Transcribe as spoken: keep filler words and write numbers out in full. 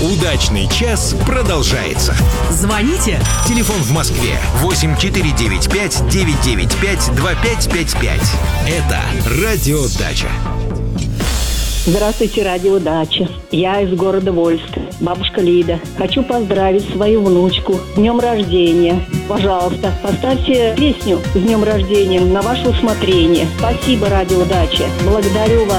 Удачный час продолжается. Звоните. Телефон в Москве восемь четыре девять пять девять девять пять два пять пять пять. Это Радио Дача. Здравствуйте, Радио Дача. Я из города Вольска, бабушка Лида. Хочу поздравить свою внучку с днем рождения. Пожалуйста, поставьте песню с днем рождения на ваше усмотрение. Спасибо, Радио Дача. Благодарю вас.